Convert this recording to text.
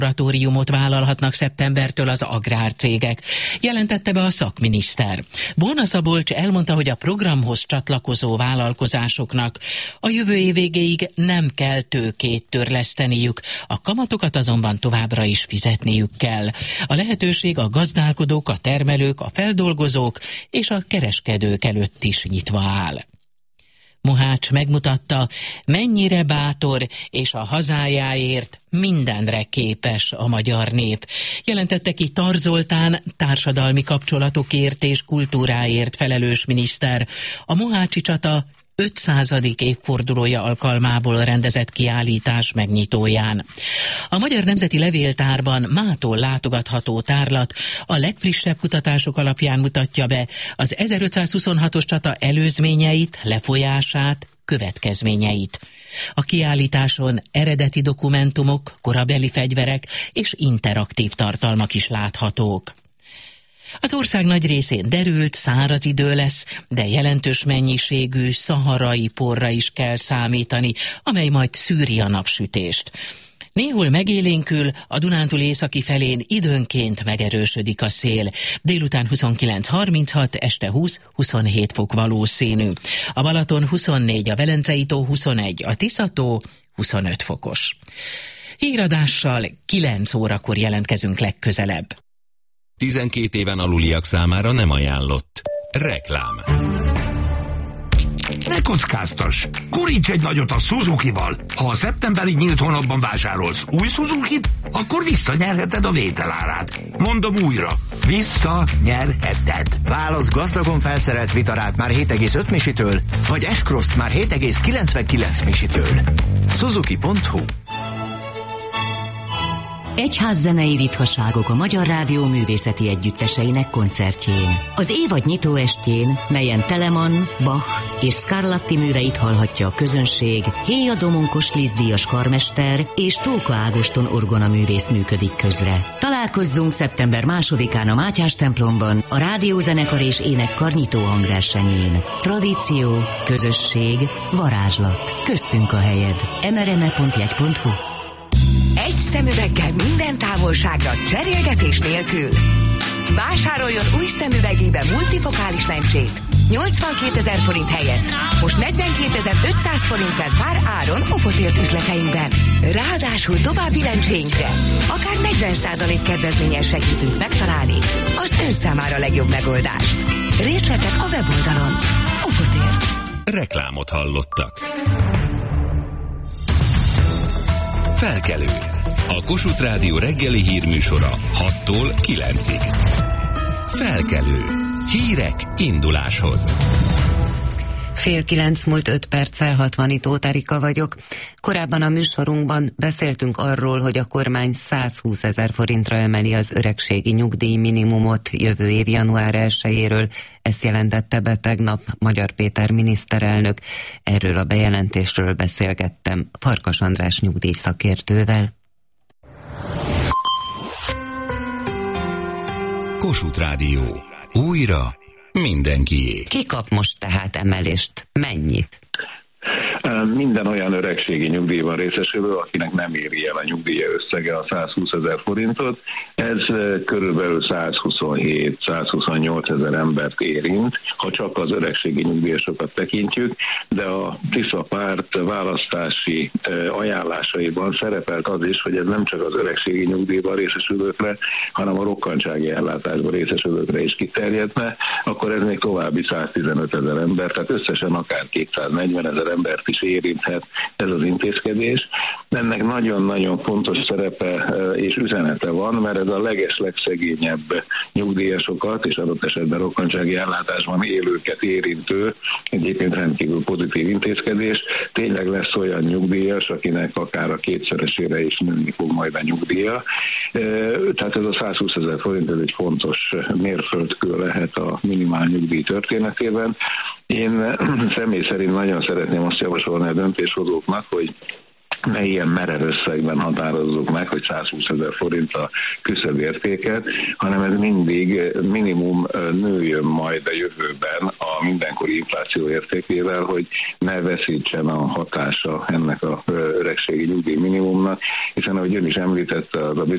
moratóriumot vállalhatnak szeptembertől az agrárcégek, jelentette be a szakminiszter. Borna Szabolcs elmondta, hogy a programhoz csatlakozó vállalkozásoknak a jövő év végéig nem kell tőkét törleszteniük, a kamatokat azonban továbbra is fizetniük kell. A lehetőség a gazdálkodók, a termelők, a feldolgozók és a kereskedők előtt is nyitva áll. Mohács megmutatta, mennyire bátor és a hazájáért mindenre képes a magyar nép. Jelentette ki Tar Zoltán, társadalmi kapcsolatokért és kultúráért felelős miniszter a mohácsi csata 500. évfordulója alkalmából rendezett kiállítás megnyitóján. A Magyar Nemzeti Levéltárban mától látogatható tárlat a legfrissebb kutatások alapján mutatja be az 1526-os csata előzményeit, lefolyását, következményeit. A kiállításon eredeti dokumentumok, korabeli fegyverek és interaktív tartalmak is láthatók. Az ország nagy részén derült, száraz idő lesz, de jelentős mennyiségű szaharai porra is kell számítani, amely majd szűri a napsütést. Néhol megélénkül, a Dunántúl északi felén időnként megerősödik a szél. Délután 29-36, este 20-27 fok valószínű. A Balaton 24, a Velencei tó 21, a Tisza-tó 25 fokos. Híradással 9 órakor jelentkezünk legközelebb. 12 éven aluliak számára nem ajánlott. Reklám. Ne kockáztass! Guríts egy nagyot a Suzuki-val! Ha a szeptemberi nyílt hónapban vásárolsz új Suzukit, akkor visszanyerheted a vételárát. Mondom újra, visszanyerheted. Válasz gazdagon felszerelt Vitarát már 7,5 misitől, vagy S-Cross-t már 7,99 misitől. Suzuki.hu. Egyházzenei ritkaságok a Magyar Rádió művészeti együtteseinek koncertjén. Az évad nyitó estjén, melyen Telemann, Bach és Scarlatti műveit hallhatja a közönség, Héja Domonkos Liszt-díjas karmester és Tóka Ágoston orgonaművész működik közre. Találkozzunk szeptember 2-án a Mátyás templomban a rádiózenekar és énekkar nyitó hangversenyén. Tradíció, közösség, varázslat. Köztünk a helyed. mrme.jegy.hu. Egy szemüveggel minden távolságra, cserélgetés nélkül. Vásároljon új szemüvegébe multifokális lencsét 82 000 forint helyett. Most 42 500 forint per pár áron Opotért üzleteinkben. Ráadásul további lencséinkre akár 40% kedvezménnyel segítünk megtalálni az ön számára legjobb megoldást. Részletek a weboldalon. Opotért. Reklámot hallottak. Felkelő. A Kossuth Rádió reggeli hírműsora 6-tól 9-ig. Felkelő. Hírek induláshoz. 8:30 múlt 5 perccel, 60 Tóth Erika vagyok. Korábban a műsorunkban beszéltünk arról, hogy a kormány 120 000 forintra emeli az öregségi nyugdíj minimumot jövő év január 1-jéről. Ezt jelentette be tegnap Magyar Péter miniszterelnök. Erről a bejelentésről beszélgettem Farkas András nyugdíjszakértővel. Kossuth Rádió. Újra mindenkié. Ki kap most tehát emelést? Mennyit? Minden olyan öregségi nyugdíjban részesülő, akinek nem éri el a nyugdíja összege a 120 000 forintot. Ez körülbelül 127-128 000 embert érint, ha csak az öregségi nyugdíjasokat tekintjük, de a Tisza párt választási ajánlásaiban szerepelt az is, hogy ez nem csak az öregségi nyugdíjban részesülőkre, hanem a rokkantsági ellátásban részesülőkre is kiterjedne, akkor ez még további 115 000 ember, tehát összesen akár 240 000 embert is érinthet ez az intézkedés. Ennek nagyon-nagyon fontos szerepe és üzenete van, mert ez a legszegényebb nyugdíjasokat és adott esetben rokkantsági ellátásban élőket érintő, egyébként rendkívül pozitív intézkedés. Tényleg lesz olyan nyugdíjas, akinek akár a kétszeresére is nőni fog majd a nyugdíja. Tehát ez a 120 000 forint, ez egy fontos mérföldkő lehet a minimál nyugdíj történetében. Én személy szerint nagyon szeretném azt javasolni a döntéshozóknak, hogy ne ilyen merev összegben határozzuk meg, hogy 120 000 forint a küszöbértéket, hanem ez mindig minimum nőjön majd a jövőben a mindenkori infláció értékével, hogy ne veszítsen a hatása ennek a öregségi nyugdíj minimumnak, hiszen ahogy ön is említette, az a